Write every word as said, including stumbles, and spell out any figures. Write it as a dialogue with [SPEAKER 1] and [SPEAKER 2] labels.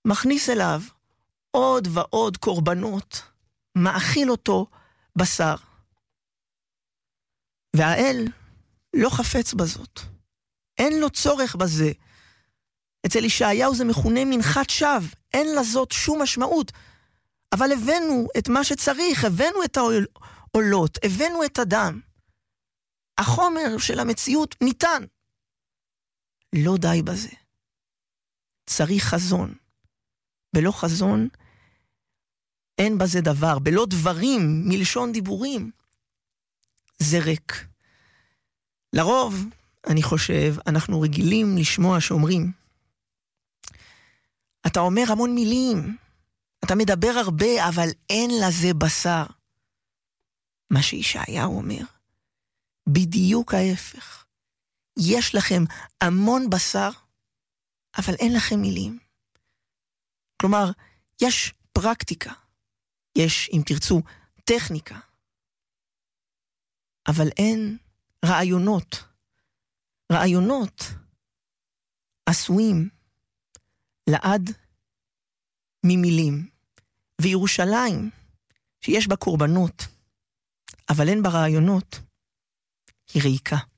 [SPEAKER 1] מכניס אליו עוד ועוד קורבנות, מאכיל אותו בשר. והאל לא חפץ בזאת. אין לו צורך בזה. אצל ישעיהו זה מכונה מנחת שווא, אין לזאת שום משמעות. אבל הבאנו את מה שצריך, הבאנו את העולות, הבאנו את הדם. החומר של המציאות ניתן. לא די בזה. צריך חזון. בלא חזון אין בזה דבר, בלא דברים, מלשון דיבורים. זה ריק. לרוב, אני חושב, אנחנו רגילים לשמוע שאומרים, אתה אומר המון מילים, אתה מדבר הרבה, אבל אין לזה בשר. מה שישעיהו אומר, בדיוק ההפך. יש לכם המון בשר, אבל אין לכם מילים. כלומר, יש פרקטיקה, יש, אם תרצו, טכניקה, אבל אין רעיונות. רעיונות עשויים לעד ממילים. וירושלים, שיש בה קורבנות, אבל אין בה רעיונות, היא ריקה.